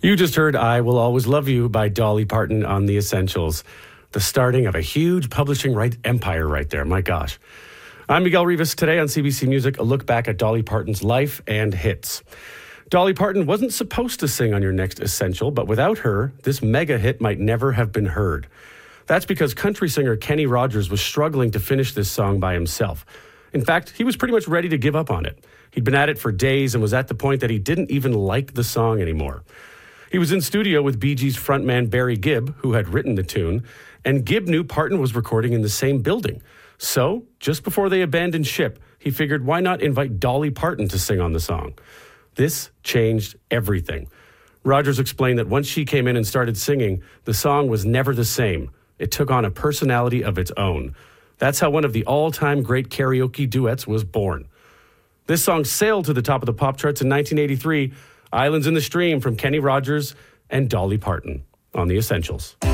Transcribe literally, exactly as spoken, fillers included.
You just heard I Will Always Love You by Dolly Parton on The Essentials. The starting of a huge publishing right empire right there. My gosh. I'm Miguel Rivas. Today on C B C Music, a look back at Dolly Parton's life and hits. Dolly Parton wasn't supposed to sing on your next Essential, but without her, this mega hit might never have been heard. That's because country singer Kenny Rogers was struggling to finish this song by himself. In fact, he was pretty much ready to give up on it. He'd been at it for days and was at the point that he didn't even like the song anymore. He was in studio with Bee Gees frontman Barry Gibb, who had written the tune, and Gibb knew Parton was recording in the same building. So, just before they abandoned ship, he figured why not invite Dolly Parton to sing on the song. This changed everything. Rogers explained that once she came in and started singing, the song was never the same. It took on a personality of its own. That's how one of the all-time great karaoke duets was born. This song sailed to the top of the pop charts in nineteen eighty-three, Islands in the Stream from Kenny Rogers and Dolly Parton on The Essentials.